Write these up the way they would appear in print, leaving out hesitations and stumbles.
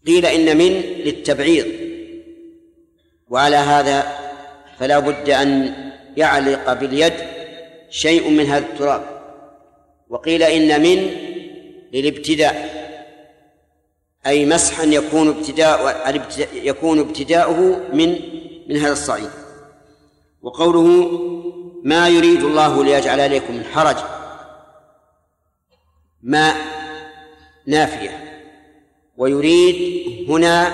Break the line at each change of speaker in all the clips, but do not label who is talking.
قيل إن من للتبعيض، وعلى هذا فلا بد أن يعلق باليد شيء من هذا التراب. وقيل إن من للابتداء، أي مسحا يكون ابتداؤه من هذا الصعيد. وقوله ما يريد الله ليجعل عليكم من حرج، ما نافية، ويريد هنا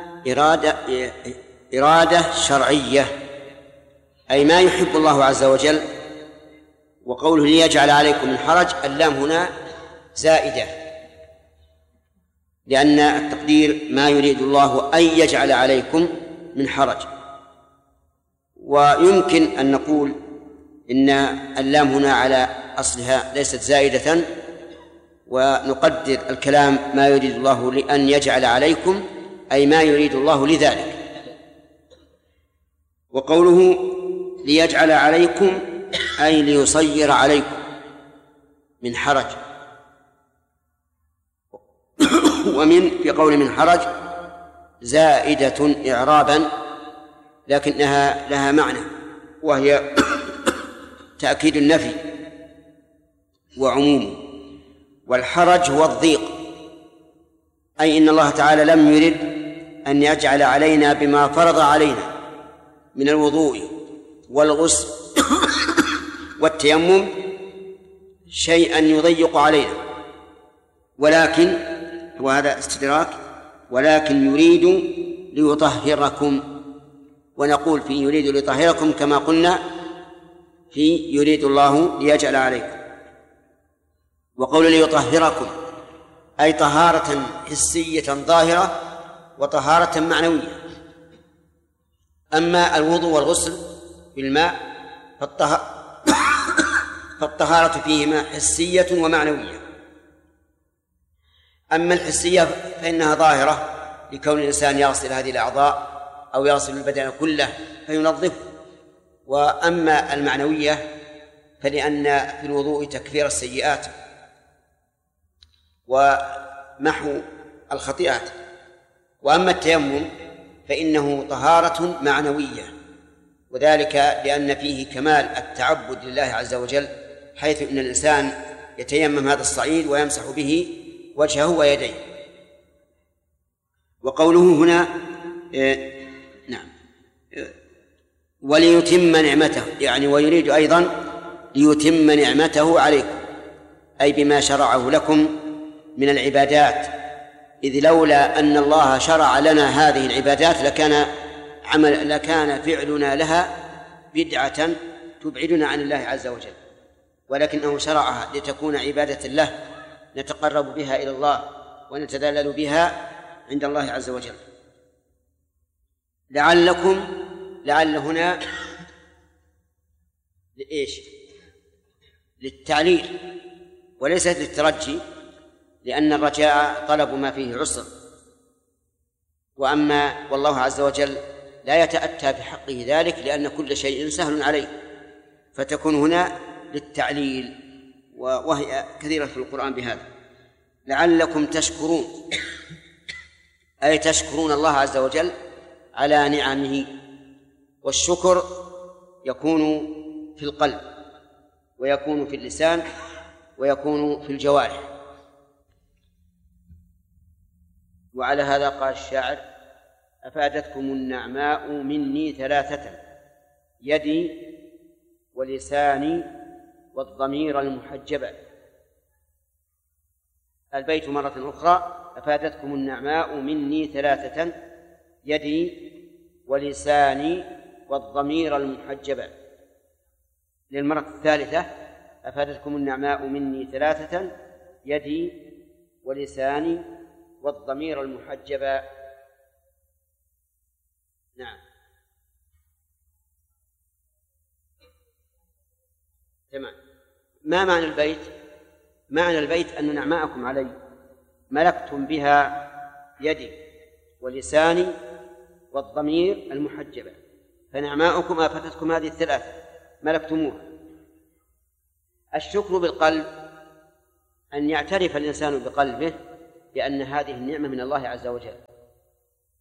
إرادة شرعية، أي ما يحب الله عز وجل. وقوله ليجعل عليكم من حرج، اللام هنا زائدة، لأن التقدير ما يريد الله أن يجعل عليكم من حرج. ويمكن أن نقول إن اللام هنا على أصلها ليست زائدة، ونقدر الكلام ما يريد الله لأن يجعل عليكم، أي ما يريد الله لذلك. وقوله ليجعل عليكم أي ليصير عليكم من حرج. ومن في قول من حرج زائدة إعرابا، لكنها لها معنى، وهي تأكيد النفي وعمومه. والحرج هو الضيق، أي إن الله تعالى لم يرد أن يجعل علينا بما فرض علينا من الوضوء والغسل والتيمم شيئا يضيق علينا، ولكن وهذا استدراك، ولكن يريد ليطهركم. ونقول في يريد ليطهركم كما قلنا في يريد الله ليجعل عليكم. وقول ليطهركم أي طهارة حسية ظاهرة وطهارة معنوية. أما الوضوء والغسل بالماء فالطهارة فيهما حسية ومعنوية. أما الحسية فإنها ظاهرة لكون الإنسان يغسل هذه الأعضاء أو يغسل البدن كله فينظفه. وأما المعنوية فلأن في الوضوء تكفير السيئات ومحو الخطيئات. وأما التيمم فإنه طهارة معنوية، وذلك لأن فيه كمال التعبد لله عز وجل، حيث أن الإنسان يتيمم هذا الصعيد ويمسح به وجهه ويديه. وقوله هنا وليتم نعمته، يعني ويريد أيضا ليتم نعمته عليكم، أي بما شرعه لكم من العبادات، إذ لولا أن الله شرع لنا هذه العبادات لكان فعلنا لها بدعة تبعدنا عن الله عز وجل، ولكنه شرعها لتكون عبادة له نتقرب بها إلى الله ونتذلل بها عند الله عز وجل. لعل هنا لإيش؟ للتعليل وليست للترجي، لأن الرجاء طلب ما فيه عسر، والله عز وجل لا يتأتى بحقه ذلك، لأن كل شيء سهل عليه، فتكون هنا للتعليل، وهي كثيرة في القرآن بهذا. لعلكم تشكرون أي تشكرون الله عز وجل على نعمه. والشكر يكون في القلب ويكون في اللسان ويكون في الجوارح. وعلى هذا قال الشاعر أفادتكم النعماء مني ثلاثة، يدي ولساني والضمير المحجبة. البيت مرة أخرى أفادتكم النعماء مني ثلاثة، يدي ولساني والضمير المحجبة. للمرة الثالثة أفادتكم النعماء مني ثلاثة، يدي ولساني والضمير المحجبة. نعم. تمام. ما معنى البيت؟ معنى البيت أن نعماءكم علي ملكتم بها يدي ولساني والضمير المحجبة، فنعماءكم آفتتكم هذه الثلاثة ملكتموها. الشكر بالقلب أن يعترف الإنسان بقلبه بأن هذه النعمة من الله عز وجل،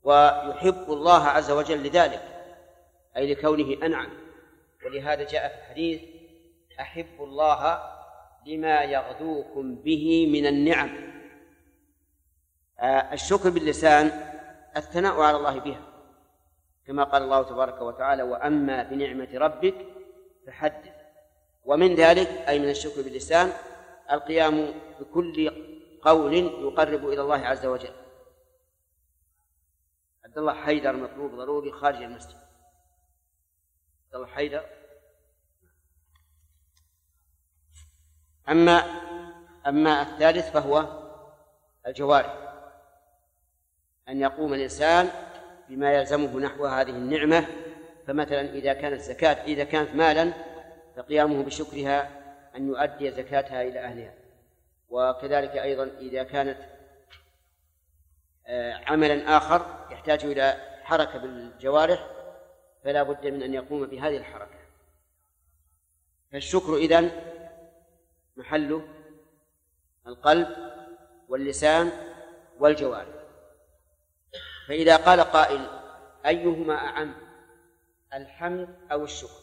ويحب الله عز وجل لذلك، أي لكونه أنعم. ولهذا جاء في الحديث: أحب الله لما يغدوكم به من النعم. الشكر باللسان الثناء على الله بها، كما قال الله تبارك وتعالى: وأما بنعمة ربك فحدث. ومن ذلك أي من الشكر باللسان القيام بكل قول يقرب إلى الله عز وجل. عبد الله حيدر مطلوب ضروري خارج المسجد. عبد الله حيدر. أما الثالث فهو الجوارح، أن يقوم الإنسان بما يلزمه نحو هذه النعمة. فمثلا إذا كانت مالا فقيامه بشكرها أن يؤدي زكاتها إلى أهلها، وكذلك أيضا إذا كانت عملا آخر يحتاج إلى حركة بالجوارح فلا بد من أن يقوم بهذه الحركة. فالشكر إذن محله القلب واللسان والجوارح. فإذا قال قائل: أيهما أعم، الحمد أو الشكر؟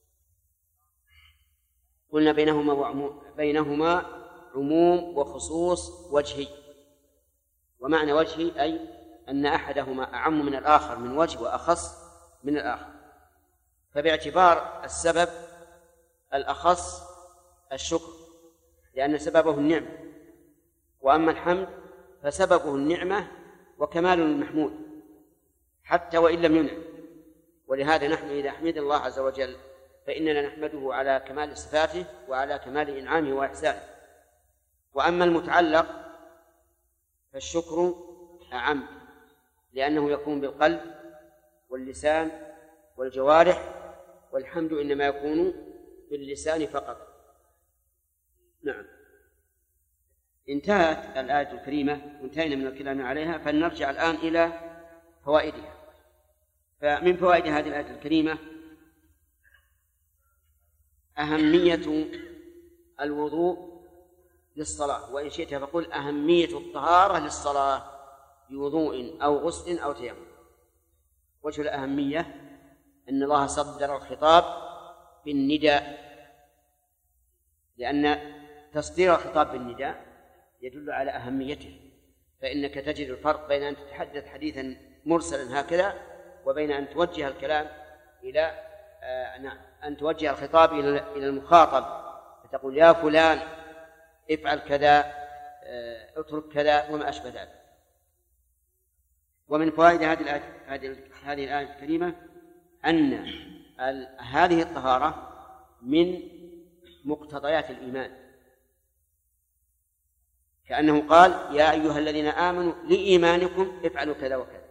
قلنا بينهما عموم وخصوص وجهي. ومعنى وجهي أي أن أحدهما أعم من الآخر من وجه وأخص من الآخر. فباعتبار السبب الأخص الشكر، لأن سببه النعمة، وأما الحمد فسببه النعمة وكمال المحمود حتى وإن لم ينعم. ولهذا نحن إذا حمد الله عز وجل فإننا نحمده على كمال صفاته وعلى كمال إنعامه وإحسانه. وأما المتعلق فالشكر أعم، لأنه يكون بالقلب واللسان والجوارح، والحمد إنما يكون باللسان فقط. نعم. انتهت الآية الكريمة وانتهينا من الكلام عليها، فلنرجع الآن إلى فوائدها. فمن فوائد هذه الآية الكريمة أهمية الوضوء للصلاة، وإن شئت فقل أهمية الطهارة للصلاة بوضوء أو غسل أو تيمم. وجه الأهمية أن الله صدر الخطاب بالنداء، لأن تصدير الخطاب بالنداء يدل على أهميته. فإنك تجد الفرق بين أن تتحدث حديثا مرسلا هكذا وبين أن توجه الكلام إلى أن توجه الخطاب إلى المخاطب، فتقول: يا فلان افعل كذا، اترك كذا، وما أشبه ذلك. ومن فوائد هذه الآية الكريمة أن هذه الطهارة من مقتضيات الإيمان، كأنه قال: يا أيها الذين آمنوا لإيمانكم افعلوا كذا وكذا.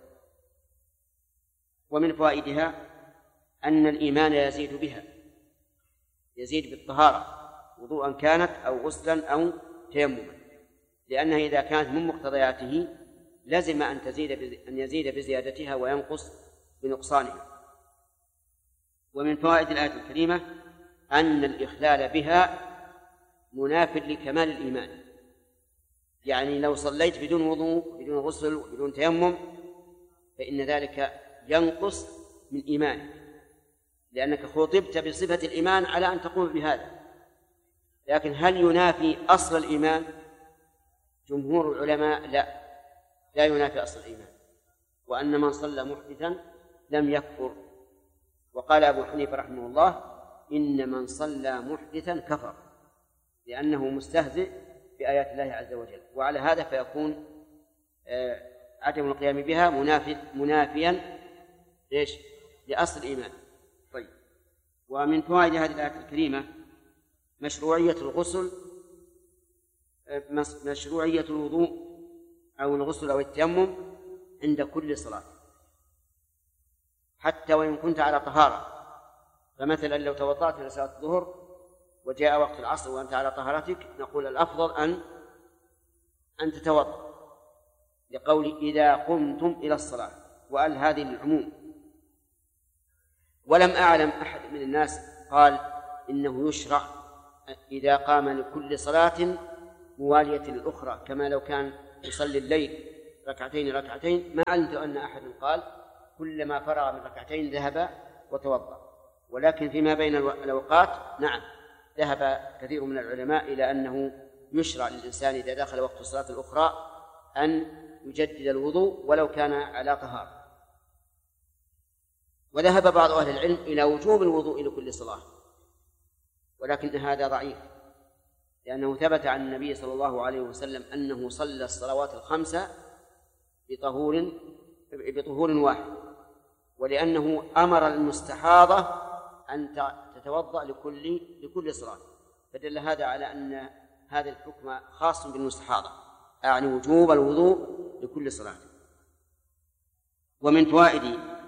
ومن فوائدها أن الإيمان يزيد بها، يزيد بالطهارة وضوءا كانت أو غسلا أو تيمما، لأنها إذا كانت من مقتضياته لزم أن يزيد بزيادتها وينقص بنقصانها. ومن فوائد الآية الكريمة أن الإخلال بها مناف لكمال الإيمان. يعني لو صليت بدون وضوء بدون غسل بدون تيمم فإن ذلك ينقص من إيمانك، لأنك خطبت بصفة الإيمان على أن تقوم بهذا. لكن هل ينافي أصل الإيمان؟ جمهور العلماء لا ينافي أصل الإيمان، وأن من صلى محدثا لم يكفر. وقال أبو حنيفة رحمه الله: إن من صلى محدثا كفر، لأنه مستهزئ بآيات الله عز وجل. وعلى هذا فيكون عدم القيام بها منافيا لأصل الإيمان. طيب. ومن فوائد هذه الآية الكريمة مشروعية الغسل، مشروعية الوضوء أو الغسل أو التيمم عند كل صلاة، حتى وإن كنت على طهارة. فمثلا لو توضأت لصلاة الظهر وجاء وقت العصر وأنت على طهارتك، نقول الأفضل أن تتوضأ، لقول إذا قمتم إلى الصلاة، وقال هذه للعموم. ولم أعلم أحد من الناس قال إنه يشرع إذا قام لكل صلاة موالية للأخرى، كما لو كان يصلي الليل ركعتين ركعتين، ما علمت أن أحد قال كلما فرغ من ركعتين ذهب وتوضأ. ولكن فيما بين الأوقات نعم ذهب كثير من العلماء إلى أنه يشرع للإنسان إذا دخل وقت الصلاة الأخرى أن يجدد الوضوء ولو كان على طهارة. وذهب بعض أهل العلم إلى وجوب الوضوء لكل صلاة، ولكن هذا ضعيف، لأنه ثبت عن النبي صلى الله عليه وسلم أنه صلى الصلوات الخمسة بطهور واحد، ولأنه أمر المستحاضة أن تتوضأ لكل صلاة، فدل هذا على أن هذا الحكم خاص بالمستحاضة، أعني وجوب الوضوء لكل صلاة. ومن فوائد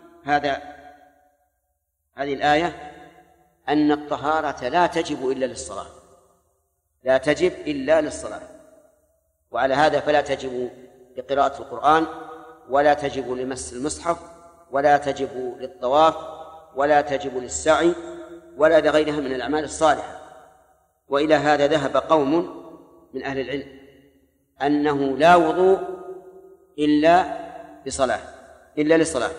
هذه الآية أن الطهارة لا تجب إلا للصلاة، لا تجب إلا للصلاة، وعلى هذا فلا تجب لقراءة القرآن، ولا تجب لمس المصحف، ولا تجب للطواف، ولا تجب للسعي، ولا لغيرها من الأعمال الصالحة. وإلى هذا ذهب قوم من أهل العلم أنه لا وضوء إلا للصلاة.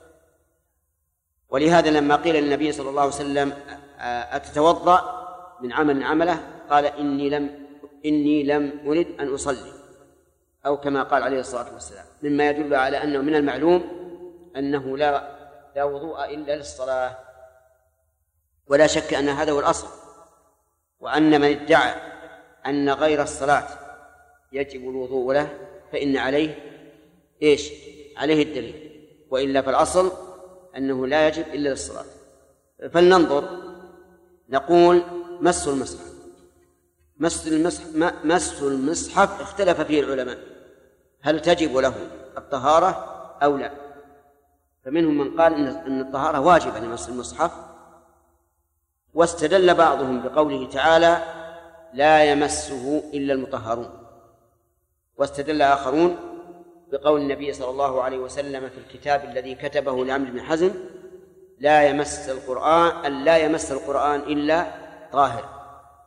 ولهذا لما قيل للنبي صلى الله عليه وسلم أتتوضأ من عمل عمله قال إني لم أرد أن أصلي، أو كما قال عليه الصلاة والسلام، مما يدل على أنه من المعلوم أنه لا وضوء إلا للصلاة. ولا شك أن هذا هو الأصل، وأن من ادعى أن غير الصلاة يجب الوضوء له فإن عليه عليه الدليل، وإلا فالأصل أنه لا يجب إلا للصلاة. فلننظر، نقول مس المصحف اختلف فيه العلماء هل تجب له الطهارة أو لا. فمنهم من قال أن الطهارة واجبة لمس المصحف، واستدل بعضهم بقوله تعالى لا يمسه إلا المطهرون، واستدل آخرون بقول النبي صلى الله عليه وسلم في الكتاب الذي كتبه لعمرو بن حزم لا يمس القرآن إلا طاهر.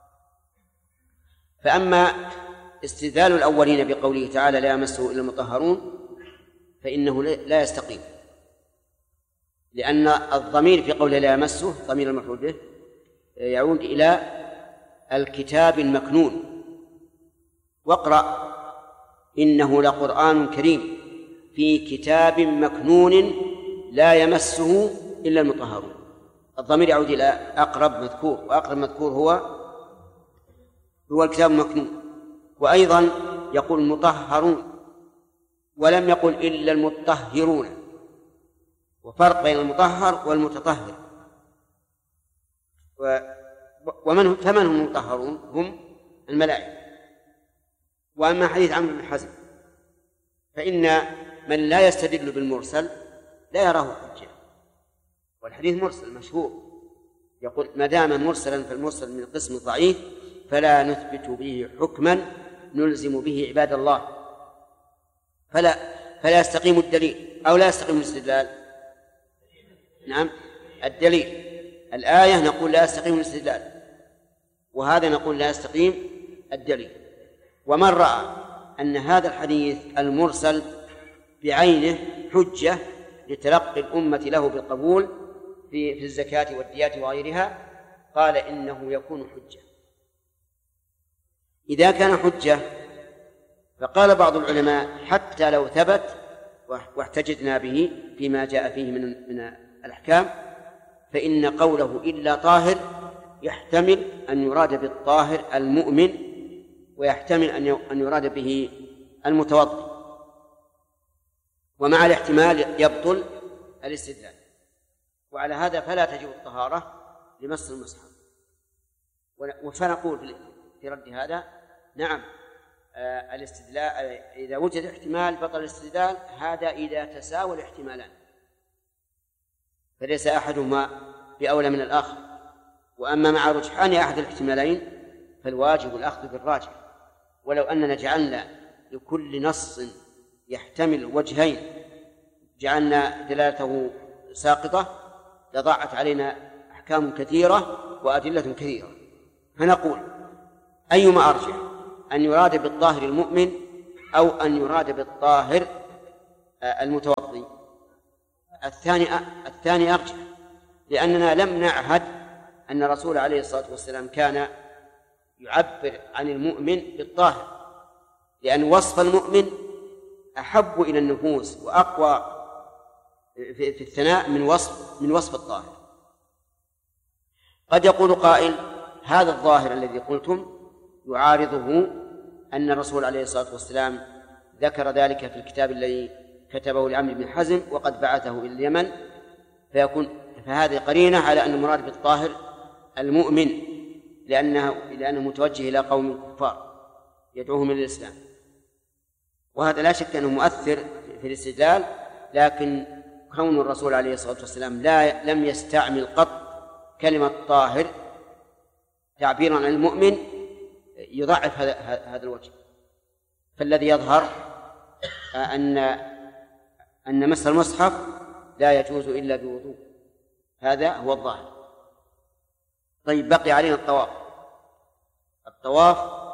فأما استدلال الأولين بقوله تعالى لا يمسه إلا المطهرون فإنه لا يستقيم، لأن الضمير في قوله لا يمسه ضمير المفعول به يعود إلى الكتاب المكنون. واقرأ إنه لقرآن كريم في كتاب مكنون لا يمسه إلا المطهرون. الضمير يعود إلى أقرب مذكور، وأقرب مذكور هو الكتاب المكنون. وأيضا يقول مطهرون ولم يقل إلا المطهرون، وفرق بين المطهر والمتطهر. فمن هم المطهرون؟ هم الملائكة. وأما حديث عمرو بن حزم فإن من لا يستدل بالمرسل لا يراه حجة، والحديث مرسل مشهور، يقول ما دام مرسلا فالمرسل من قسم ضعيف فلا نثبت به حكما نلزم به عباد الله، فلا يستقيم الدليل أو لا يستقيم الاستدلال. نعم الدليل، الآية نقول لا يستقيم الاستدلال، وهذا نقول لا يستقيم الدليل. ومن رأى أن هذا الحديث المرسل بعينه حجة لتلقي الأمة له بالقبول في الزكاة والديات وغيرها قال إنه يكون حجة. إذا كان حجة فقال بعض العلماء حتى لو ثبت واحتججنا به فيما جاء فيه من الأحكام فإن قوله إلا طاهر يحتمل أن يراد بالطاهر المؤمن، ويحتمل أن يراد به المتوضئ، ومع الاحتمال يبطل الاستدلال. وعلى هذا فلا تجب الطهارة لمس المصحف. فنقول في رد هذا نعم الاستدلال إذا وجد احتمال بطل الاستدلال، هذا إذا تساوى الاحتمالان، فليس أحدهما بأولى من الآخر. وأما مع رجحان أحد الاحتمالين فالواجب الأخذ بالراجح. ولو أننا جعلنا لكل نص يحتمل وجهين جعلنا دلالته ساقطة لضاعت علينا أحكام كثيرة وأدلة كثيرة. فنقول أيما أرجح، أن يراد بالطاهر المؤمن أو أن يراد بالطاهر المتوضي. الثاني أرجح، لأننا لم نعهد أن الرسول عليه الصلاة والسلام كان يعبر عن المؤمن بالطاهر، لأن وصف المؤمن أحب إلى النفوس وأقوى في الثناء من وصف الطاهر. قد يقول قائل: هذا الظاهر الذي قلتم يعارضه أن الرسول عليه الصلاة والسلام ذكر ذلك في الكتاب الذي كتبه لعمرو بن حزم وقد بعثه إلى اليمن، فهذه قرينة على أن المراد بالطاهر المؤمن، لأنه متوجه إلى قوم كفار يدعوهم إلى الإسلام، وهذا لا شك أنه مؤثر في الاستدلال. لكن كون الرسول عليه الصلاة والسلام لم يستعمل قط كلمة طاهر تعبيرا عن المؤمن يضعف هذا الوجه. فالذي يظهر أن مس المصحف لا يجوز إلا بوضوء، هذا هو الظاهر. طيب، بقي علينا الطواف.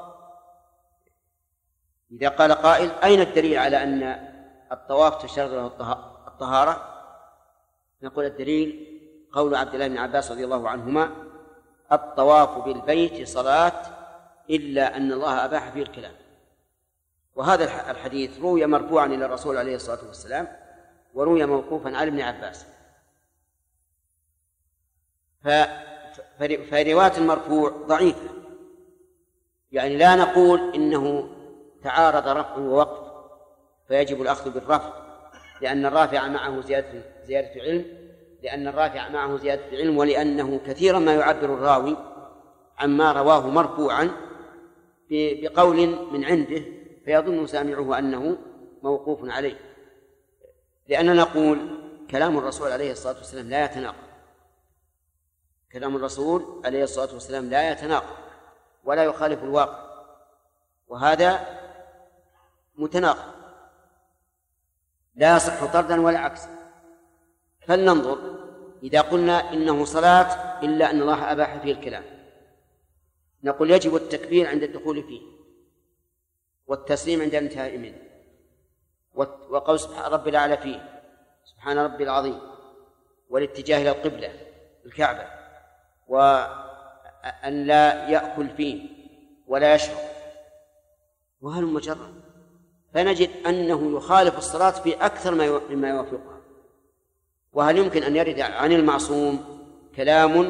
إذا قال قائل: أين الدليل على أن الطواف تشترط له الطهارة؟ نقول: الدليل قول عبد الله بن عباس رضي الله عنهما: الطواف بالبيت صلاة إلا أن الله أباح فيه الكلام. وهذا الحديث روي مرفوعا إلى الرسول عليه الصلاة والسلام، وروي موقوفا على ابن عباس. فرواية المرفوع ضعيفة، يعني لا نقول إنه تعارض رفع ووقف فيجب الأخذ بالرفع، لأن الرافع معه زيادة علم، ولأنه كثيرا ما يعبر الراوي عما رواه مرفوعا بقول من عنده فيظن سامعه أنه موقوف عليه، لأننا نقول كلام الرسول عليه الصلاة والسلام لا يتناقض، كلام الرسول عليه الصلاة والسلام لا يتناقض ولا يخالف الواقع، وهذا متناقض لا يصح طردا ولا عكسا. فلننظر، إذا قلنا إنه صلاة إلا أن الله أباح فيه الكلام، نقول يجب التكبير عند الدخول فيه، والتسليم عند الانتهاء منه، وقول سبحان ربي الأعلى فيه، سبحان ربي العظيم، والاتجاه إلى القبلة الكعبة، وأن لا يأكل فيه ولا يشرب، وهل مجرد. فنجد أنه يخالف الصلاة في أكثر مما يوافقها. وهل يمكن أن يرد عن المعصوم كلام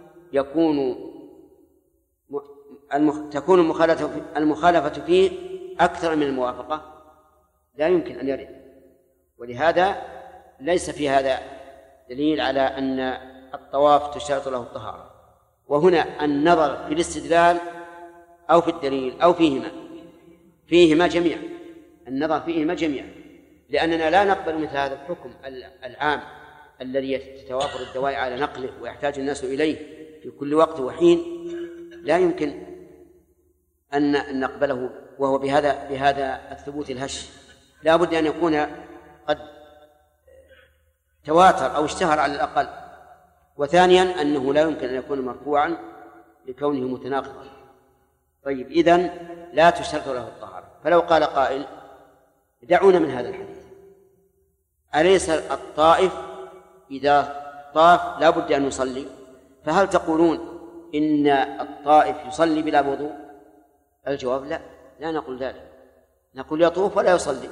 تكون المخالفة فيه أكثر من الموافقة؟ لا يمكن أن يرد. ولهذا ليس في هذا دليل على أن الطواف تشترط له الطهارة. وهنا النظر في الاستدلال أو في الدليل أو فيهما جميعا، النظر فيهما جميعا، لأننا لا نقبل مثل هذا الحكم العام الذي تتوافر الدواء على نقله ويحتاج الناس إليه في كل وقت وحين، لا يمكن أن نقبله وهو بهذا الثبوت الهش. لا بد أن يكون قد تواتر أو اشتهر على الأقل. وثانيا أنه لا يمكن أن يكون مرفوعا لكونه متناقضا. طيب، إذن لا تشترط له الطهارة. فلو قال قائل: دعونا من هذا الحديث، أليس الطائف إذا طاف لا بد أن يصلي؟ فهل تقولون إن الطائف يصلي بلا وضوء؟ الجواب: لا نقول ذلك، نقول يطوف ولا يصلي،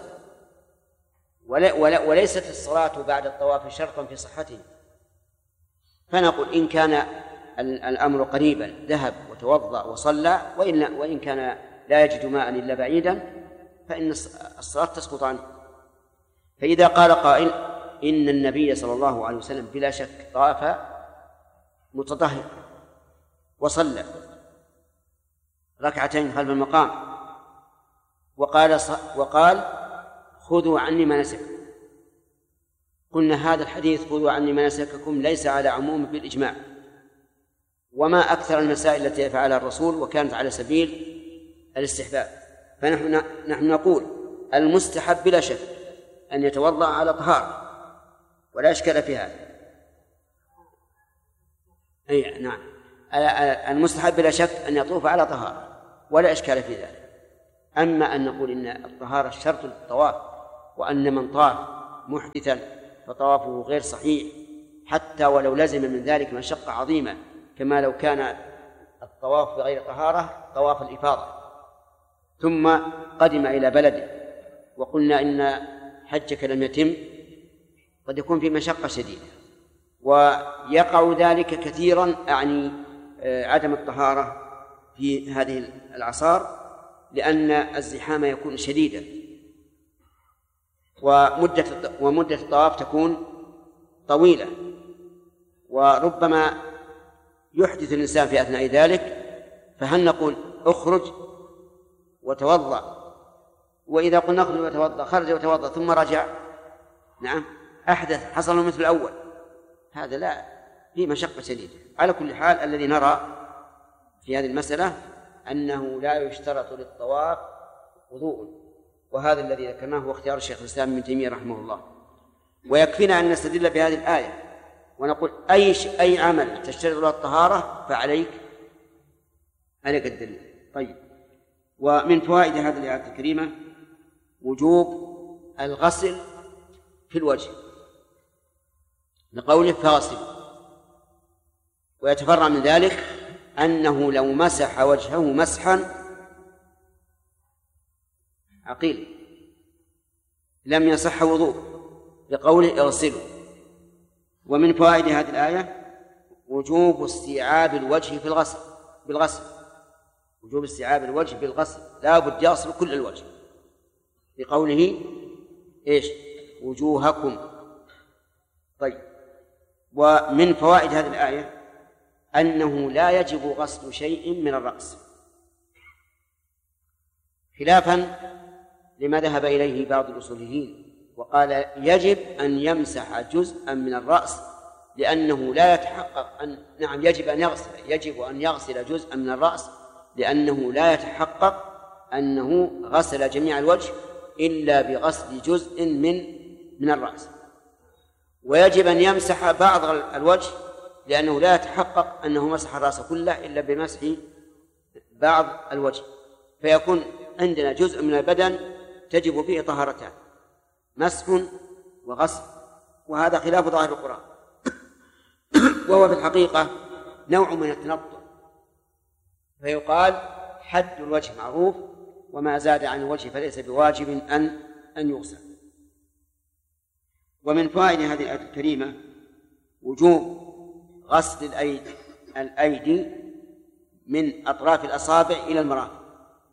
وليست الصلاة بعد الطواف شرطا في صحته. فنقول إن كان الأمر قريبا ذهب وتوضأ وصلى، وإن كان لا يجد ماء إلا بعيدا فإن الصلاة تسقط عنه. فإذا قال قائل: إن النبي صلى الله عليه وسلم بلا شك طاف متطهر وصلى ركعتين خلف المقام وقال خذوا عني مناسككم، قلنا هذا الحديث خذوا عني مناسككم ليس على عموم بالإجماع، وما أكثر المسائل التي يفعلها الرسول وكانت على سبيل الاستحباب. فنحن نقول المستحب بلا شك أن يتوضأ على طهارة ولا إشكال في هذا. أي نعم، المستحب بلا شك أن يطوف على طهارة ولا إشكال في ذلك. أما أن نقول إن الطهارة شرط للطواف وأن من طاف محدثا فطوافه غير صحيح حتى ولو لزم من ذلك مشقة عظيمة، كما لو كان الطواف بغير طهارة طواف الإفاضة ثم قدم إلى بلده وقلنا إن حجك لم يتم، قد يكون في مشقة شديدة، ويقع ذلك كثيرا، أعني عدم الطهارة في هذه الأعصار، لأن الزحام يكون شديدا ومدة الطواف تكون طويلة، وربما يحدث الإنسان في أثناء ذلك، فهل نقول اخرج وتوضأ، وإذا قلنا اخرج وتوضأ خرج وتوضأ ثم رجع، نعم أحدث حصل مثل الأول، هذا لا، فيه مشقة شديدة. على كل حال الذي نرى في هذه المسألة أنه لا يشترط للطواف وضوء، وهذا الذي ذكرناه هو اختيار الشيخ الإسلام ابن تيمية رحمه الله. ويكفينا أن نستدل بهذه الآية ونقول أي عمل تشترط له الطهارة فعليك الدليل. طيب، ومن فوائد هذه الآية الكريمة وجوب الغسل في الوجه لقوله فاغسل، ويتفرع من ذلك أنه لو مسح وجهه مسحا عقيل لم يصح وضوء لقوله اغسلوا. ومن فوائد هذه الآية وجوب استيعاب الوجه في الغسل بالغسل، وجوب استيعاب الوجه بالغسل، لا بد يغسل كل الوجه لقوله إيش؟ وجوهكم. طيب، ومن فوائد هذه الآية أنه لا يجب غسل شيء من الرأس، خلافا لما ذهب إليه بعض الأصوليين وقال يجب أن يمسح جزءا من الرأس، لأنه لا يتحقق نعم يجب أن يغسل جزءا من الرأس، لأنه لا يتحقق أنه غسل جميع الوجه إلا بغسل جزء من الرأس، ويجب أن يمسح بعض الوجه لأنه لا يتحقق أنه مسح الرأس كله إلا بمسح بعض الوجه، فيكون عندنا جزء من البدن تجب فيه طهارتان، مسح وغسل، وهذا خلاف ظاهر القرآن وهو في الحقيقة نوع من التنطع، فيقال حد الوجه معروف وما زاد عن الوجه فليس بواجب أن يغسل. ومن فوائد هذه الآية الكريمة وجوب غسل الأيدي من أطراف الأصابع إلى المرافق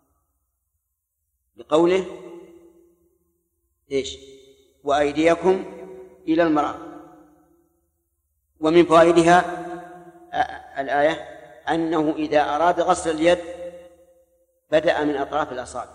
بقوله إيش؟ وأيديكم إلى المرافق. ومن فوائدها الآية أنه إذا أراد غسل اليد بدأ من أطراف الأصابع،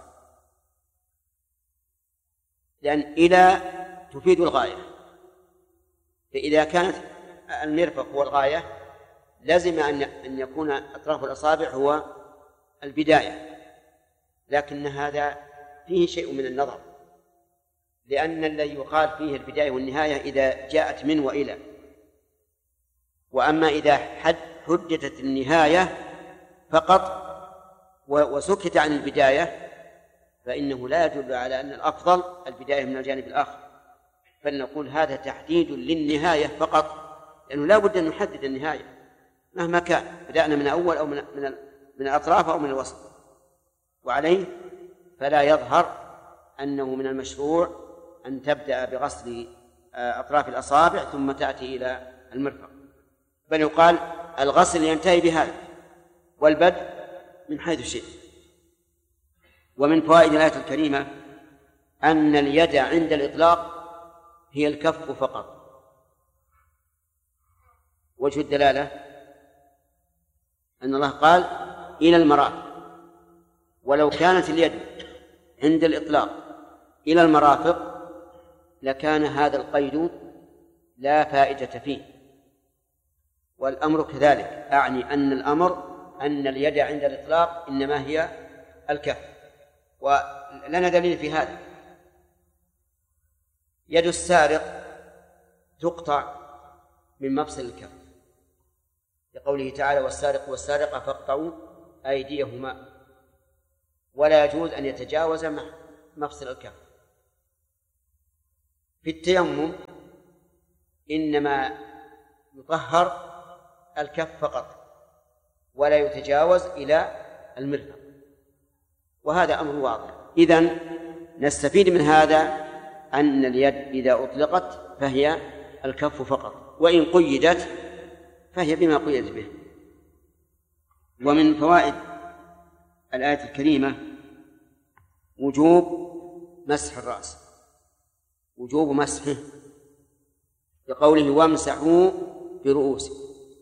لأن إلى تفيد الغاية، فإذا كانت المرفق هو الغاية لازم أن يكون أطراف الأصابع هو البداية، لكن هذا فيه شيء من النظر، لأن الذي يقال فيه البداية والنهاية إذا جاءت من وإلى، وأما إذا حددت النهاية فقط وسكت عن البداية فإنه لا يدل على أن الأفضل البداية من الجانب الآخر، فلنقول هذا تحديد للنهاية فقط، لأنه لا بد أن نحدد النهاية مهما كان، بدأنا من أول أو من الأطراف أو من الوسط، وعليه فلا يظهر أنه من المشروع أن تبدأ بغسل أطراف الأصابع ثم تأتي إلى المرفق، بل يقال الغسل ينتهي بهذا والبدء من حيث شئت. ومن فوائد الآية الكريمة أن اليد عند الإطلاق هي الكف فقط. وجه الدلالة أن الله قال إلى المرافق، ولو كانت اليد عند الإطلاق إلى المرافق لكان هذا القيد لا فائدة فيه، والأمر كذلك، أعني أن الأمر أن اليد عند الإطلاق إنما هي الكف. ولنا دليل في هذا، يد السارق تقطع من مفصل الكف لقوله تعالى والسارق والسارقة فاقطعوا أيديهما، ولا يجوز أن يتجاوز مفصل الكف. في التيمم إنما يطهر الكف فقط ولا يتجاوز إلى المرفق، وهذا أمر واضح. إذن نستفيد من هذا أن اليد إذا أطلقت فهي الكف فقط، وإن قيدت فهي بما قيدت به. ومن فوائد الآية الكريمة وجوب مسح الرأس، وجوب مسحه بقوله وامسحوا برؤوسكم،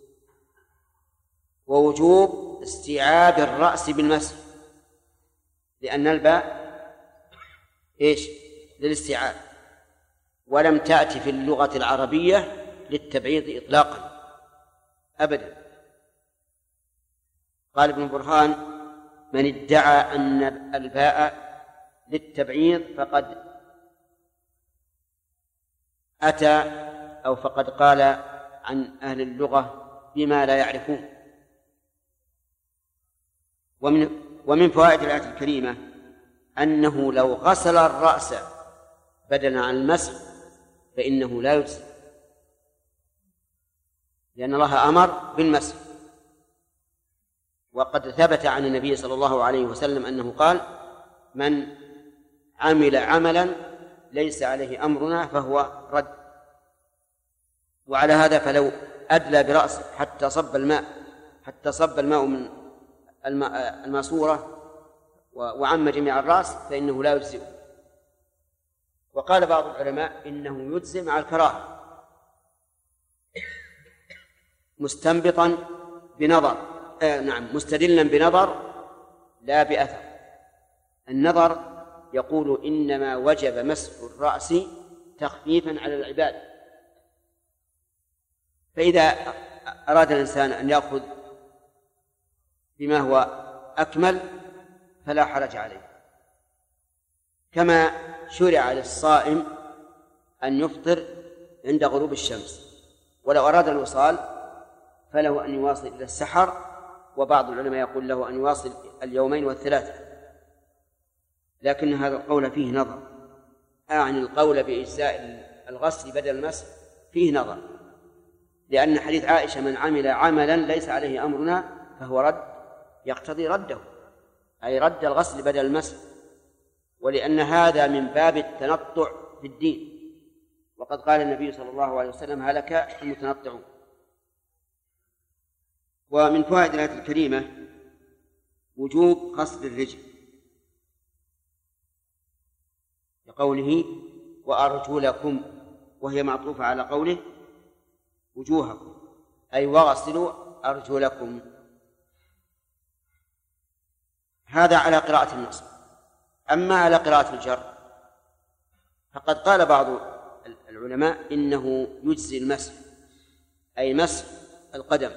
ووجوب استيعاب الرأس بالمسح، لأن الباء إيش؟ للاستيعاب، ولم تأتي في اللغة العربية للتبعيض إطلاقا أبدا. قال ابن برهان من ادعى أن الباء للتبعيض فقد أتى أو فقد قال عن أهل اللغة بما لا يعرفون. ومن فوائد الآية الكريمة أنه لو غسل الرأس بدلا عن المسح فإنه لا يجزي، لأن الله أمر بالمسح. وقد ثبت عن النبي صلى الله عليه وسلم أنه قال من عمل عملا ليس عليه أمرنا فهو رد. وعلى هذا فلو أدلى برأسه حتى صب الماء من الماسورة وعم جميع الرأس فإنه لا يجزئ. وقال بعض العلماء إنه يجزئ مع الكراهة مستنبطا بنظر مستدلا بنظر لا بأثر. النظر يقول إنما وجب مسح الرأس تخفيفا على العباد، فإذا أراد الإنسان أن يأخذ بما هو أكمل فلا حرج عليه، كما شرع للصائم أن يفطر عند غروب الشمس، ولو أراد الوصال فله أن يواصل إلى السحر، وبعض العلماء يقول له أن يواصل اليومين والثلاثة. لكن هذا القول فيه نظر، أعني القول بإجزاء الغسل بدل المسح فيه نظر، لأن حديث عائشة من عمل عملا ليس عليه أمرنا فهو رد يقتضي رده، أي رد الغسل بدل المسح، ولأن هذا من باب التنطع في الدين، وقد قال النبي صلى الله عليه وسلم هلك المتنطعون. ومن فوائد الآية الكريمة وجوب غسل الرجل لقوله وأرجلكم، وهي معطوفة على قوله وجوهكم، أي وغسلوا أرجلكم. هذا على قراءة النصب. أما على قراءة الجر فقد قال بعض العلماء إنه يجزي المسح، أي مسح القدم،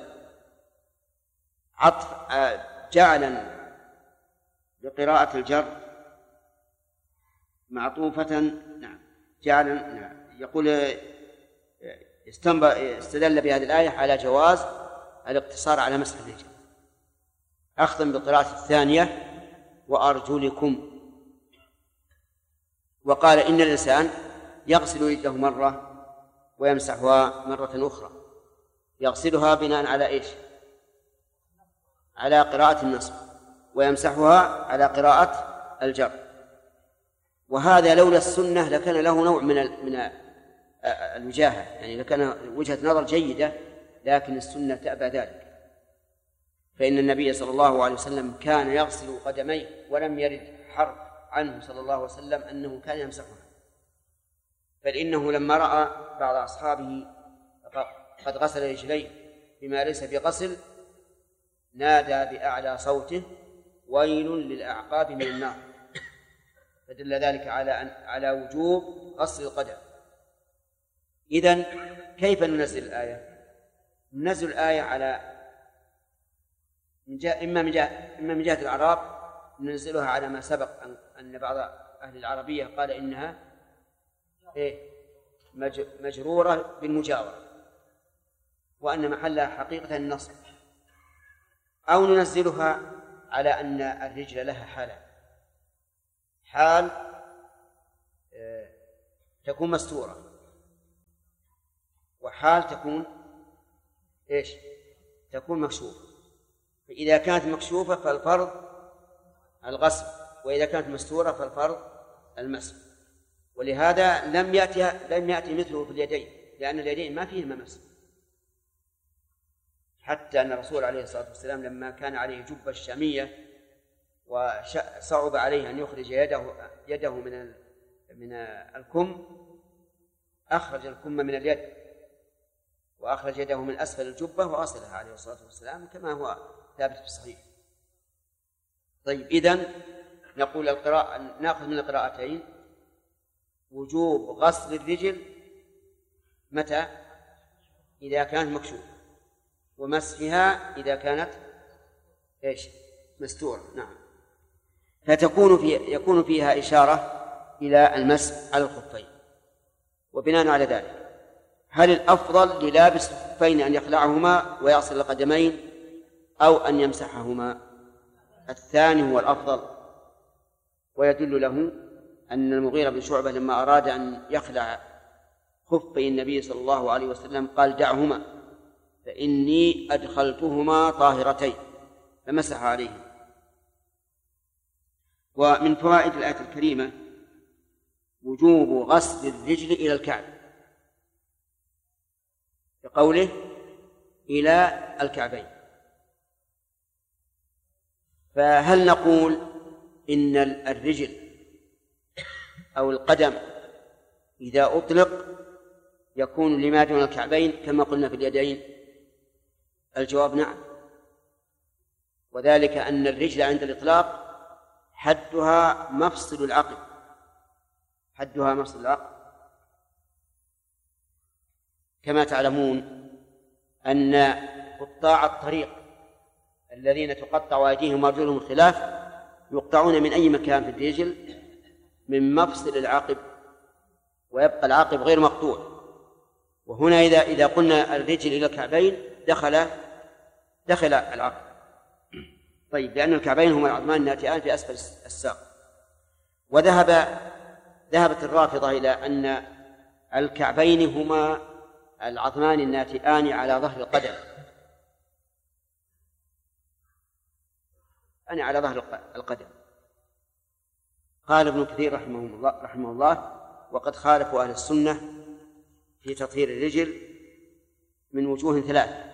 جعلا لقراءة الجر معطوفة يقول استدل بهذه الآية على جواز الاقتصار على مسح الرجل، أخذا بالقراءة الثانية وأرجلكم. وقال إن الإنسان يغسل رجله مرة ويمسحها مرة أخرى، يغسلها بناء على إيش؟ على قراءة النصب، ويمسحها على قراءة الجر. وهذا لولا السنة لكان له نوع من الوجاهة، يعني لكان وجهة نظر جيدة، لكن السنة تأبى ذلك، فإن النبي صلى الله عليه وسلم كان يغسل قدميه، ولم يرد حرف عنه صلى الله عليه وسلم أنه كان يمسحها، بل إنه لما رأى بعض أصحابه قد غسل رجليه بما ليس بغسل نادى بأعلى صوته ويل للأعقاب من النار، فدل ذلك على وجوب غسل القدم. إذن كيف ننزل الآية؟ ننزل الآية على إما من جهة الأعراب ننزلها على ما سبق أن بعض أهل العربية قال إنها مجرورة بالمجاورة، وأن محلها حقيقة النصب، أو ننزلها على أن الرجل لها حالة، حال تكون مستورة، وحال تكون إيش؟ تكون مكشوفة. فإذا كانت مكشوفة فالفرض الغسل، وإذا كانت مستورة فالفرض المسح. ولهذا لم يأتي مثله في اليدين، لأن اليدين ما فيهما مسح. حتى أن الرسول عليه الصلاة والسلام لما كان عليه جبة الشامية وصعب عليه أن يخرج يده من الكم، أخرج الكم من اليد وأخرج يده من أسفل الجبة وأصلها عليه الصلاة والسلام كما هو ثابت في الصحيح. طيب، إذن نقول نأخذ من القراءتين وجوب غسل الرجل متى؟ إذا كانت مكشوفة، ومسحها إذا كانت إيش؟ مستورة. نعم. يكون فيها إشارة إلى المسح على الخفين. وبناء على ذلك، هل الأفضل للابس الخفين أن يخلعهما ويغسل القدمين أو أن يمسحهما؟ الثاني هو الأفضل. ويدل له أن المغيرة بن شعبة لما أراد أن يخلع خفي النبي صلى الله عليه وسلم قال: دعهما فإني أدخلتهما طاهرتين، فمسح عليهم. ومن فوائد الآية الكريمة وجوب غسل الرجل إلى الكعب، بقوله إلى الكعبين. فهل نقول إن الرجل أو القدم إذا أطلق يكون لما دون الكعبين كما قلنا في اليدين؟ الجواب نعم، وذلك أن الرجل عند الإطلاق حدها مفصل العقل، حدها مفصل العقل. كما تعلمون أن قطاع الطريق الذين تقطع أيديهم وأرجلهم خلاف يقطعون من أي مكان في الرجل؟ من مفصل العقب، ويبقى العقب غير مقطوع. وهنا إذا قلنا الرجل إلى الكعبين دخل العقب. طيب، لأن الكعبين هما العظمان الناتئان في أسفل الساق. ذهبت الرافضة إلى أن الكعبين هما العظمان الناتئان على ظهر القدم، على ظهر القدم. قال ابن كثير رحمه الله: وقد خالفوا أهل السنة في تطهير الرجل من وجوه ثلاث.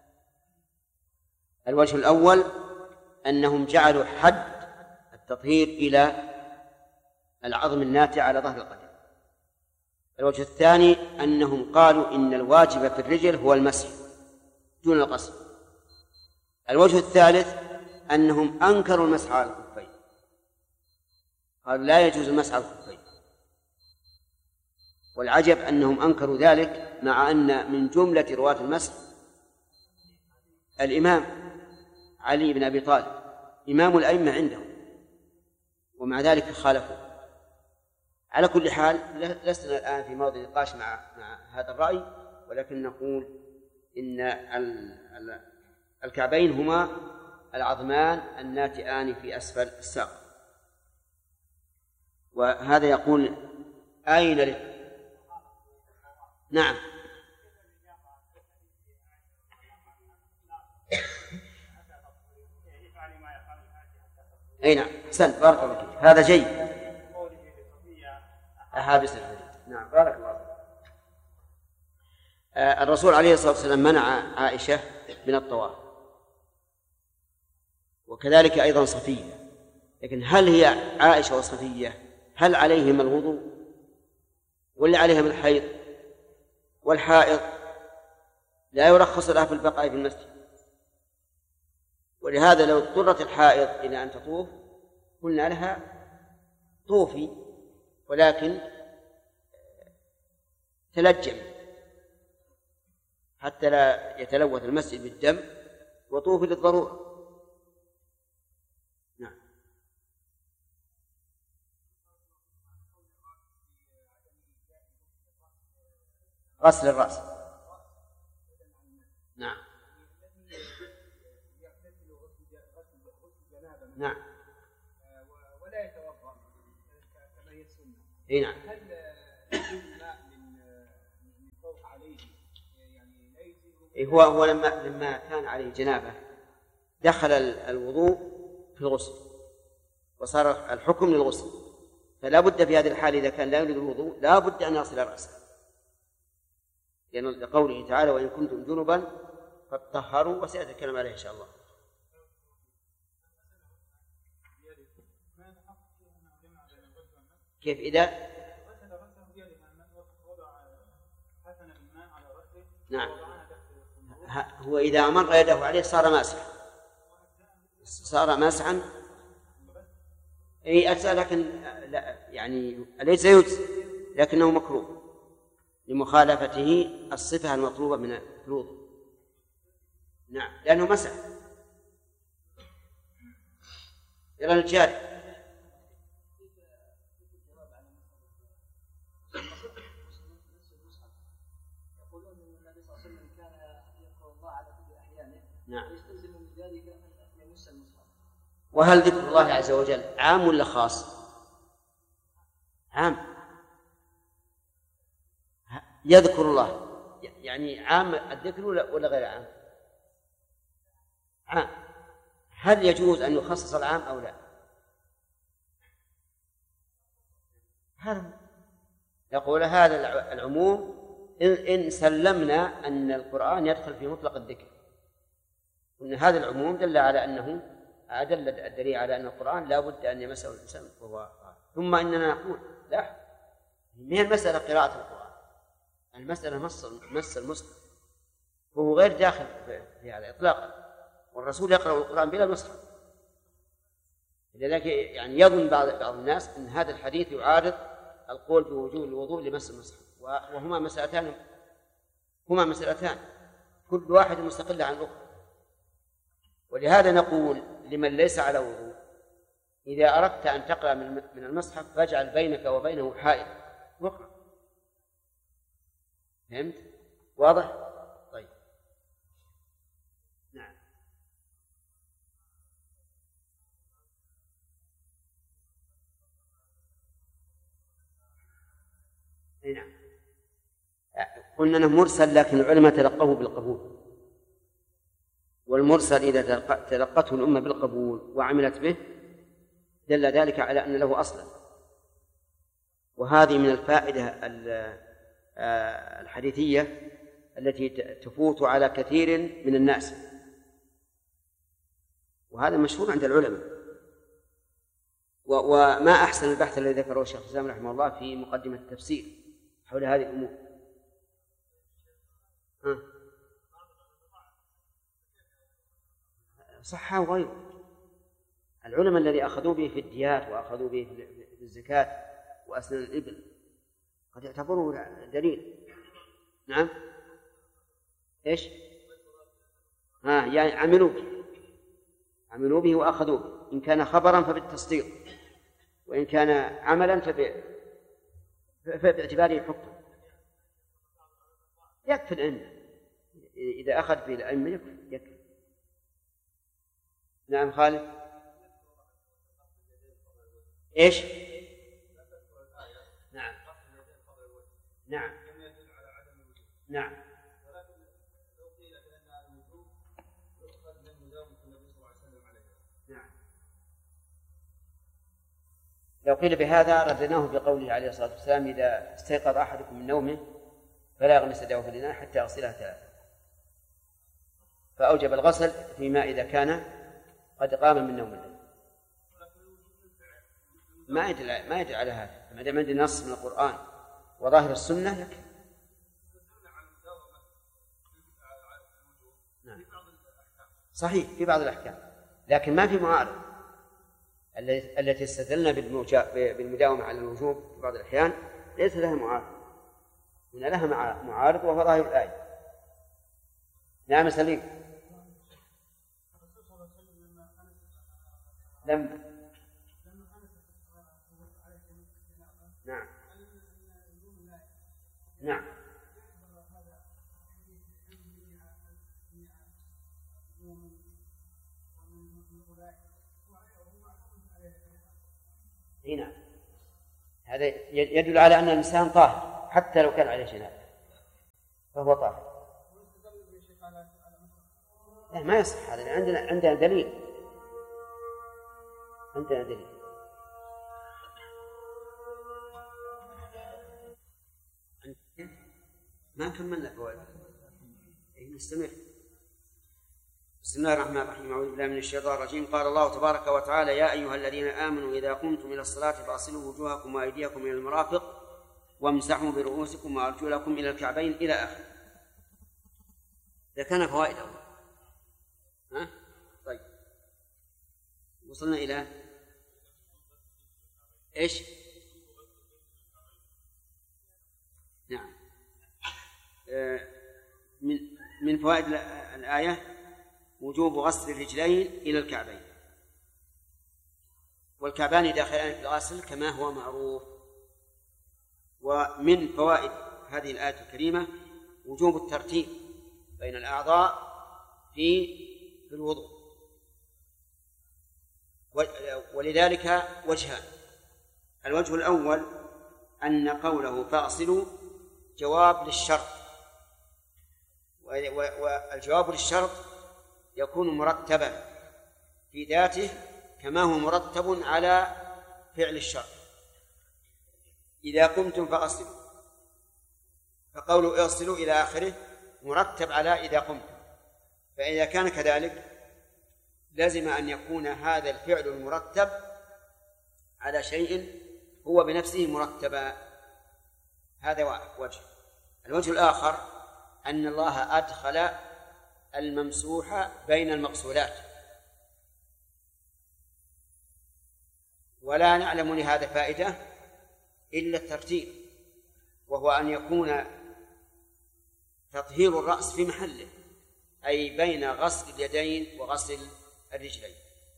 الوجه الأول أنهم جعلوا حد التطهير إلى العظم الناتئ على ظهر القدم. الوجه الثاني أنهم قالوا إن الواجب في الرجل هو المسح دون الغسل. الوجه الثالث أنهم أنكروا المسح على الخفين، قالوا لا يجوز المسح على الخفين. والعجب أنهم أنكروا ذلك مع أن من جملة رواة المسح الإمام علي بن أبي طالب إمام الأئمة عندهم، ومع ذلك خالفوا. على كل حال لسنا الآن في موضع نقاش مع هذا الرأي، ولكن نقول إن الكعبين هما العظمان الناتئان في أسفل الساق. وهذا يقول أين نعم. أي نعم، أحسنت، بارك الله فيك، هذا جيد. أحابس الحديث، نعم، بارك الله فيك. الرسول عليه الصلاة والسلام منع عائشة من الطواف، وكذلك أيضا صفية. لكن هل هي عائشة وصفية هل عليهم الوضوء ولا عليهم الحيض؟ والحائض لا يرخص لها في البقاء في المسجد. ولهذا لو اضطرت الحائض إلى أن تطوف قلنا لها طوفي، ولكن تلجم حتى لا يتلوث المسجد بالدم، وطوفي للضرورة. نعم. غسل الرأس، نعم نعم،
ولا يتوضأ كما هي السنة.
اي نعم.
هل
هو لما كان عليه جنابة دخل الوضوء في الغسل وصار الحكم للغسل، فلا بد في هذه الحال إذا كان لا يريد الوضوء لا بد أن يغسل رأسه، لأن قوله تعالى وإن كنتم جنبا فاطهروا، وسيأتي الكلام عليه إن شاء الله. كيف إذا نعم هو إذا أمر يده عليه صار ماسحا أي أجزاء، لكن لا يعني ليس يجزي لكنه مكروه لمخالفته الصفة المطلوبة من الوضوء. نعم لأنه مسح. يرى الجاري نعم. وهل ذكر الله عز وجل عام ولا خاص؟ عام، يذكر الله يعني عام الذكر ولا غير عام؟ عام. هل يجوز أن يخصص العام أو لا؟ يقول هذا العموم إن سلمنا أن القرآن يدخل في مطلق الذكر، وأن هذا العموم دل على أنه دل الدليل على أن القرآن لا بد أن يمسه الإنسان وهو. ثم إننا نقول لا، هي المسألة قراءة القرآن، المسألة مس المصحف، وهو غير داخل في هذا إطلاقا، والرسول يقرأ القرآن بلا مصحف. لذلك يعني يظن بعض الناس أن هذا الحديث يعارض القول بوجوب الوضوء لمس المصحف، وهما مسألتان كل واحد مستقل عن الأخرى. ولهذا نقول لمن ليس على وضوء إذا أردت أن تقرأ من المصحف فاجعل بينك وبينه حائل واقرأ. فهمت؟ واضح؟ طيب نعم. نعم قلنا أنه مرسل، لكن العلماء تلقوه بالقبول، والمرسل إذا تلقته الأمة بالقبول وعملت به دل ذلك على أن له أصلا. وهذه من الفائدة الحديثية التي تفوت على كثير من الناس، وهذا مشهور عند العلماء. وما أحسن البحث الذي ذكره الشيخ الإسلام رحمه الله في مقدمة التفسير حول هذه الأمور. صحة وغيره، العلماء الذي أخذوا به في الديات وأخذوا به في الزكاة وأسنان الإبل قد يعتبروه دليل. نعم إيش؟ يعني عملوا به وأخذوا به، إن كان خبرا فبالتصديق، وإن كان عملا فباعتباره حكم. يكفي العلم إذا أخذ به العلم يكفي. نعم خالد. إيش؟ نعم نعم نعم. لو قيل بهذا ردناه بقوله عليه الصلاة والسلام إذا استيقظ أحدكم من نومه فلا يغمس يده في الإناء حتى يغسلها ثلاثة، فأوجب الغسل فيما إذا كان قد قام من نوم الليل. ما يدل على هذا، ما دام عندنا نص من القرآن وظاهر السنة يكفي. نعم. صحيح في بعض الأحكام، لكن ما في معارض. التي استدلنا بالمداومة على الوجوب في بعض الأحيان ليس لها معارض، هنا لها معارض وهو ظاهر الآية. نعم سليم. نعم نعم هنا هذا يدل على أن الإنسان طاهر حتى لو كان عليه جنابة فهو طاهر. لا ما يصح هذا، عندنا دليل، عندنا دليل. ما كملنا فوائد. نستمر. بسم الله الرحمن الرحيم. أعوذ بالله من الشيطان الرجيم. قال الله تبارك وتعالى: يا أيها الذين آمنوا إذا قمتم إلى الصلاة فاغسلوا وجوهكم وأيديكم إلى المرافق وامسحوا برؤوسكم وأرجلكم إلى الكعبين إلى آخره. إذا كان فوائد أول. طيب وصلنا إلى إيش؟ نعم. من فوائد الآية وجوب غسل الرجلين إلى الكعبين، والكعبان داخلان في الغسل كما هو معروف. ومن فوائد هذه الآية الكريمة وجوب الترتيب بين الأعضاء في الوضوء، ولذلك وجهان. الوجه الأول أن قوله فاغسلوا جواب للشرط، والجواب للشرط يكون مرتبا في ذاته كما هو مرتب على فعل الشرط. إذا قمتم فاغسلوا، فقولوا اغسلوا إلى آخره مرتب على إذا قمتم، فإذا كان كذلك لازم أن يكون هذا الفعل المرتب على شيء هو بنفسه مرتبا. هذا وجه. الوجه الآخر أن الله أدخل الممسوح بين المغسولات، ولا نعلم لهذا فائدة إلا الترتيب، وهو أن يكون تطهير الرأس في محله، أي بين غسل اليدين وغسل الرجلين.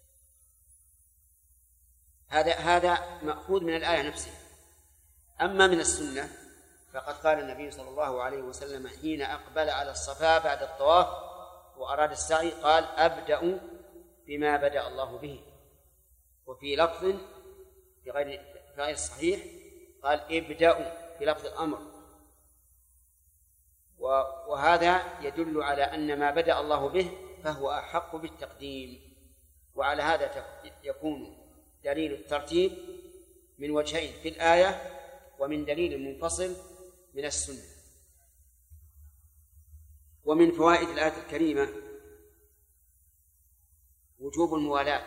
هذا مأخوذ من الآية نفسها. أما من السنة فقد قال النبي صلى الله عليه وسلم حين أقبل على الصفا بعد الطواف وأراد السعي قال: أبدأ بما بدأ الله به. وفي لفظ في غير الصحيح قال: ابدأوا في لفظ الأمر. وهذا يدل على أن ما بدأ الله به فهو أحق بالتقديم. وعلى هذا يكون دليل الترتيب من وجهين في الآية ومن دليل منفصل من السنة. ومن فوائد الآية الكريمة وجوب الموالاة.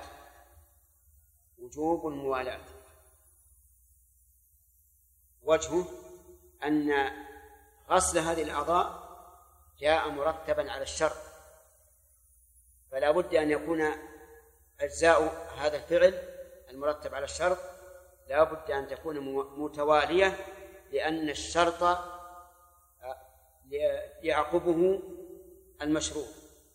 وجوب الموالاة وجهه أن غسل هذه الأعضاء جاء مرتبا على الشرط، فلا بد أن يكون أجزاء هذا الفعل المرتب على الشرط لا بد أن تكون متوالية، لأن الشرط يعقبه المشروط.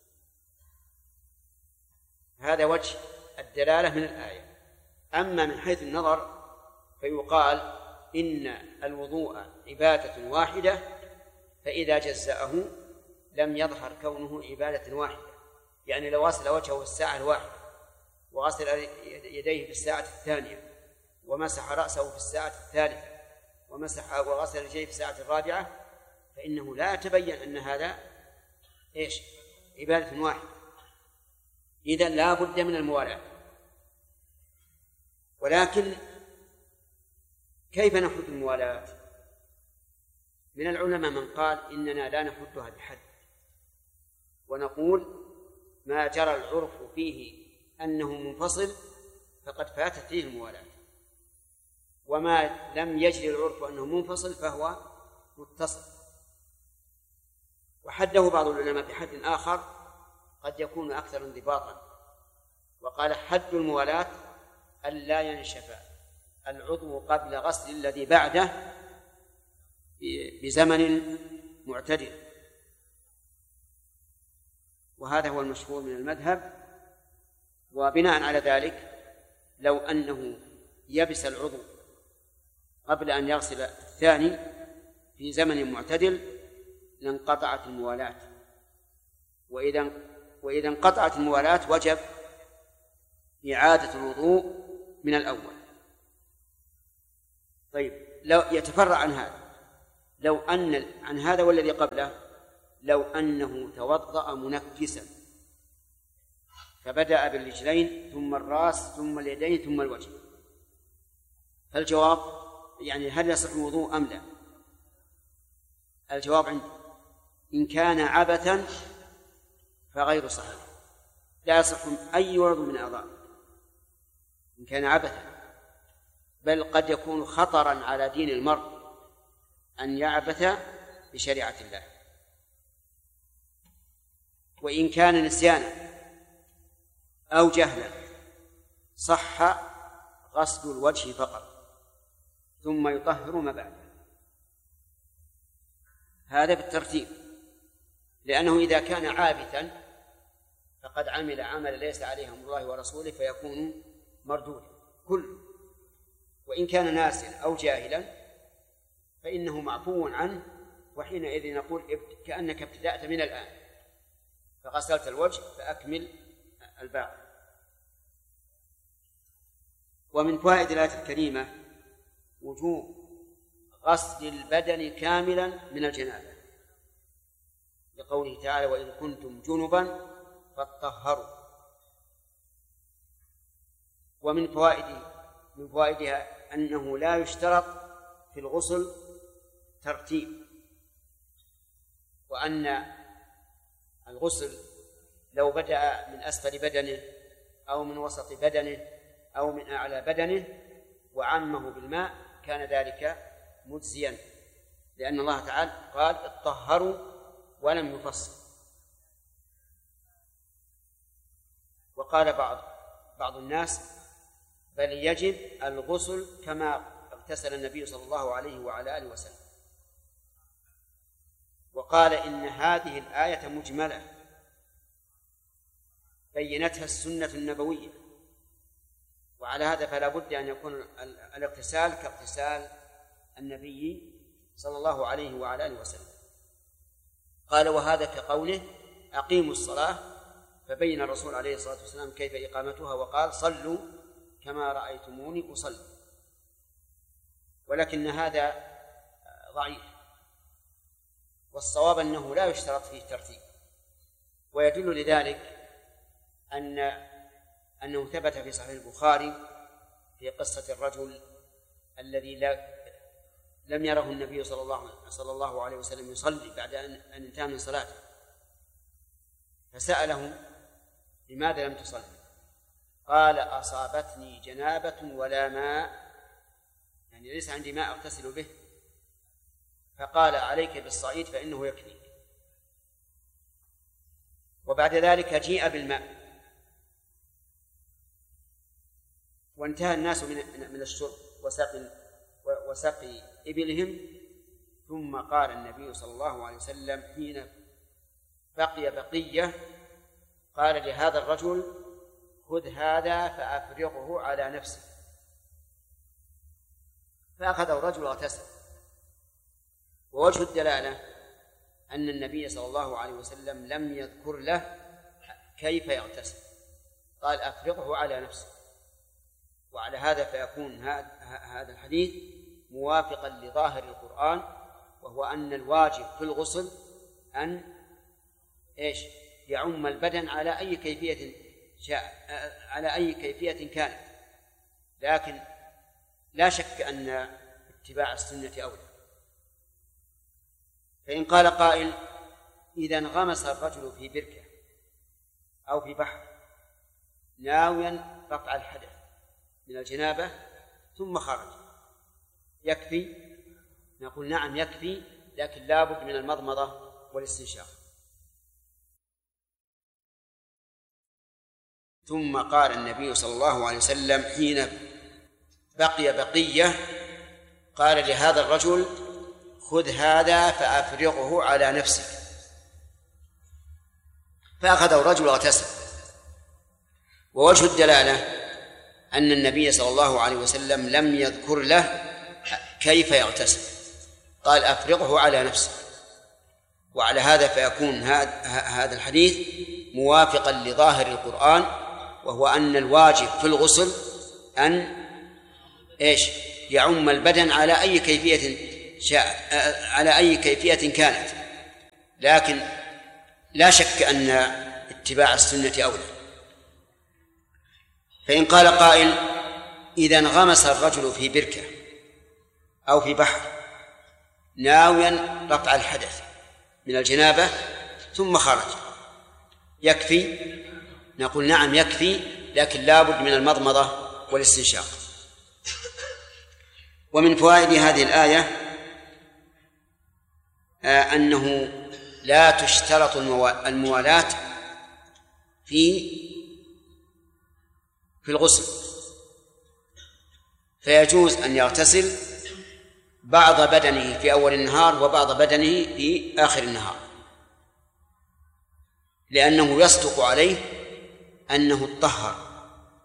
هذا وجه الدلالة من الآية. أما من حيث النظر فيقال إن الوضوء عبادة واحدة، فإذا جزأه لم يظهر كونه عبادة واحدة. يعني لو غسل وجهه في الساعة الواحدة وغسل يديه في الساعة الثانية ومسح رأسه في الساعة الثالثة وغسل رجليه في الساعة الرابعة فإنه لا يتبين أن هذا عبادة واحدة. إذن لا بد من الموالاة. ولكن كيف نحد الموالاة؟ من العلماء من قال إننا لا نحدها بحد، ونقول ما جرى العرف فيه أنه منفصل فقد فاتت فيه الموالاة، وما لم يجري العرف أنه منفصل فهو متصل. وحده بعض العلماء بحد آخر قد يكون أكثر انضباطا، وقال حد الموالاة ألا ينشف العضو قبل غسل الذي بعده بزمن معتدل، وهذا هو المشهور من المذهب. وبناء على ذلك لو أنه يبس العضو قبل أن يغسل الثاني في زمن معتدل لانقطعت الموالاة، وإذا انقطعت الموالاة وجب إعادة الوضوء من الأول. طيب لو يتفرع عن هذا، لو أن عن هذا والذي قبله لو أنه توضأ منكسا فبدأ بالرجلين ثم الرأس ثم اليدين ثم الوجه. فالجواب يعني هل يصح الوضوء أم لا؟ الجواب عندي إن كان عبثا فغير صحيح، لا يصح أي عضو من أعضاء إن كان عبثا، بل قد يكون خطرا على دين المرء أن يعبث بشريعة الله. وإن كان نسيانا أو جهلا صح غسل الوجه فقط ثم يطهر ما بعده. هذا بالترتيب، لأنه إذا كان عابثا فقد عمل عمل ليس عليه أمر الله ورسوله فيكون مردودا كله. وإن كان ناسيا أو جاهلا فإنه معفو عنه، وحينئذ نقول كأنك ابتدأت من الآن فغسلت الوجه فأكمل الباقي. ومن فوائد الآية الكريمة وجوب غسل البدن كاملا من الجنابة، لقوله تعالى وإن كنتم جنبا فاطهروا. ومن فوائدها أنه لا يشترط في الغسل ترتيب، وأن الغسل لو بدأ من أسفل بدنه أو من وسط بدنه أو من أعلى بدنه وعمه بالماء كان ذلك مجزيا، لأن الله تعالى قال اطهروا ولم يفصل. وقال بعض الناس بل يجب الغسل كما اغتسل النبي صلى الله عليه وعلى آله وسلم، وقال إن هذه الآية مجملة بينتها السنة النبوية، وعلى هذا فلا بد أن يكون الاغتسال كاغتسال النبي صلى الله عليه وعلى آله وسلم. قال وهذا كقوله أقيموا الصلاة، فبين الرسول عليه الصلاة والسلام كيف إقامتها وقال صلوا كما رأيتموني أصلي. ولكن هذا ضعيف، والصواب أنه لا يشترط فيه ترتيب. ويدل لذلك أنه ثبت في صحيح البخاري في قصة الرجل الذي لم يره النبي صلى الله عليه وسلم يصلي بعد أن انتهى من صلاته، فسأله لماذا لم تصلي؟ قال أصابتني جنابة ولا ماء، يعني ليس عندي ماء أغتسل به. فقال عليك بالصعيد فإنه يكفيك. وبعد ذلك جيء بالماء وانتهى الناس من الشرب وسقي إبلهم، ثم قال النبي صلى الله عليه وسلم حين بقي بقية قال لهذا الرجل خذ هذا فأفرغه على نفسه، فأخذه الرجل واغتسل. ووجه الدلالة أن النبي صلى الله عليه وسلم لم يذكر له كيف يغتسل، قال أفرغه على نفسه. وعلى هذا فيكون هذا الحديث موافقا لظاهر القرآن، وهو أن الواجب في الغسل أن يعم البدن على أي كيفية كانت، لكن لا شك أن اتباع السنة أولى. فإن قال قائل إذا انغمس الرجل في بركة أو في بحر ناويا رفع الحدث من الجنابة ثم خرج يكفي؟ نقول نعم يكفي، لكن لا بد من المضمضة والاستنشاق. ثم قال النبي صلى الله عليه وسلم حين بقي بقية قال لهذا الرجل خذ هذا فأفرغه على نفسك، فأخذه الرجل واغتسل. ووجه الدلالة أن النبي صلى الله عليه وسلم لم يذكر له كيف يغتسل، قال أفرغه على نفسه. وعلى هذا فيكون هذا الحديث موافقا لظاهر القرآن، وهو أن الواجب في الغسل أن يعم البدن على أي كيفية كانت، لكن لا شك أن اتباع السنة أولى. فإن قال قائل: إذا انغمس الرجل في بركة أو في بحر ناويا رفع الحدث من الجنابة ثم خرج، يكفي؟ نقول نعم يكفي، لكن لا بد من المضمضة والاستنشاق. ومن فوائد هذه الآية أنه لا تشترط الموالاة في الغسل، فيجوز أن يغتسل بعض بدنه في أول النهار وبعض بدنه في آخر النهار، لأنه يصدق عليه أنه اطهر،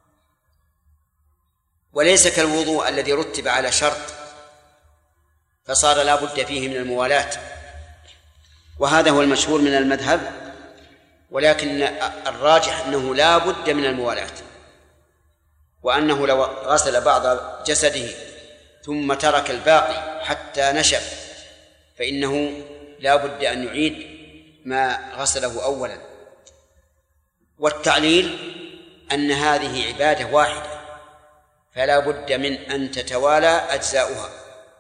وليس كالوضوء الذي رتب على شرط فصار لا بد فيه من الموالاة، وهذا هو المشهور من المذهب، ولكن الراجح أنه لا بد من الموالاة، وأنه لو غسل بعض جسده ثم ترك الباقي حتى نشف فإنه لا بد أن يعيد ما غسله أولا. والتعليل أن هذه عبادة واحدة فلا بد من أن تتوالى أجزاؤها.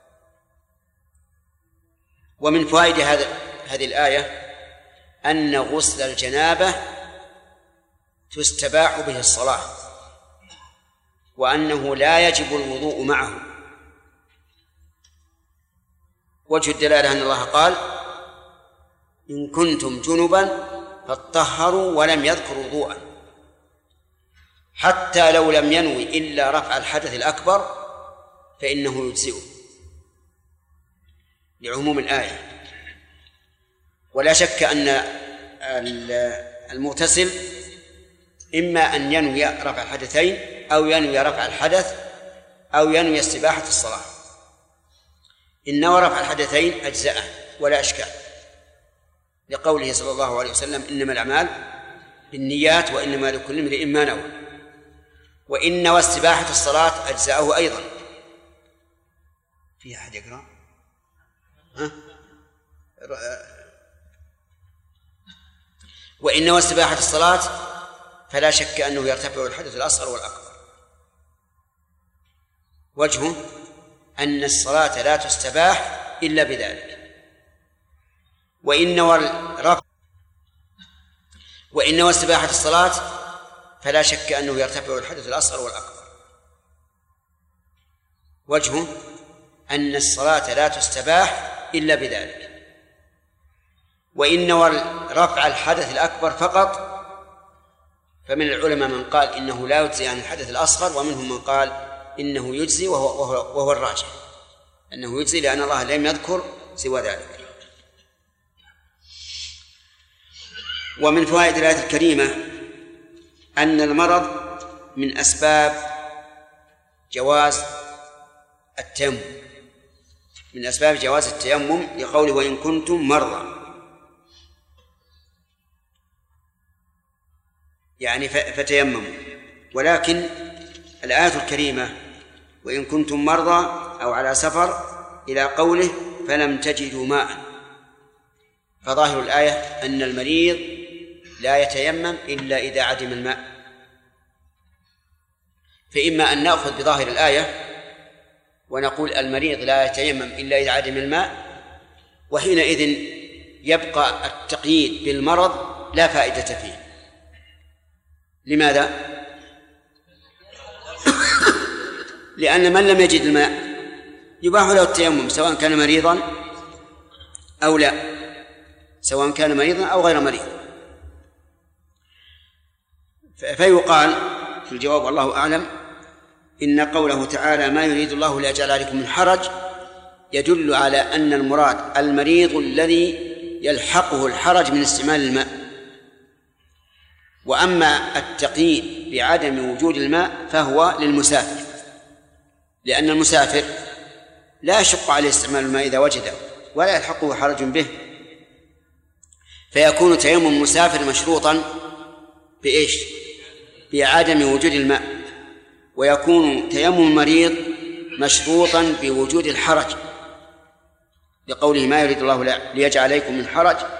ومن فوائد هذه الآية أن غسل الجنابة تستباح به الصلاة، وأنه لا يجب الوضوء معه. وجه الدلالة أن الله قال: إن كنتم جنبا فاطهروا، ولم يذكر وضوءا، حتى لو لم ينوي إلا رفع الحدث الأكبر فإنه يجزئه لعموم الآية. ولا شك أن المغتسل إما أن ينوي رفع الحدثين أو ينوي رفع الحدث أو ينوي استباحة الصلاة. إن نوى رفع الحدثين أجزأه ولا أشكال، لقوله صلى الله عليه وسلم: إنما الأعمال بالنيات وإنما لكل امرئ ما نوى. وإن نوى استباحة الصلاة أجزأه أيضا. في أحد يقرأ؟ وإن نوى استباحة الصلاة فلا شك أنه يرتفع الحدث الأصغر والأكبر. وجهه أن الصلاة لا تستباح إلا بذلك. وإن نوى استباحة الصلاة فلا شك أنه يرتفع الحدث الأصغر والأكبر. وجهه أن الصلاة لا تستباح إلا بذلك. وإن نوى رفع الحدث الأكبر فقط فمن العلماء من قال إنه لا يجزي عن الحدث الأصغر، ومنهم من قال إنه يجزي، وهو الراجح أنه يجزي، لأن الله لم يذكر سوى ذلك. ومن فوائد الآية الكريمة أن المرض من أسباب جواز التيمم، من أسباب جواز التيمم، لقوله: وإن كنتم مرضى، يعني فتيمموا. ولكن الآية الكريمة وإن كنتم مرضى أو على سفر إلى قوله فلم تجدوا ماء، فظاهر الآية أن المريض لا يتيمم إلا إذا عدم الماء. فإما أن نأخذ بظاهر الآية ونقول المريض لا يتيمم إلا إذا عدم الماء، وحينئذ يبقى التقييد بالمرض لا فائدة فيه. لماذا؟ لأن من لم يجد الماء يباح له التيمم سواء كان مريضا أو لا، سواء كان مريضا أو غير مريض. فيقال في الجواب والله أعلم إن قوله تعالى: ما يريد الله ليجعل عليكم من حرج، يدل على أن المراد المريض الذي يلحقه الحرج من استعمال الماء. وأما التقييد بعدم وجود الماء فهو للمسافر، لأن المسافر لا يشق عليه استعمال الماء إذا وجده ولا يلحقه حرج به، فيكون تيمم المسافر مشروطا بإيش؟ بعدم وجود الماء، ويكون تيمم المريض مشروطا بوجود الحرج، لقوله: ما يريد الله ليجعل عليكم من حرج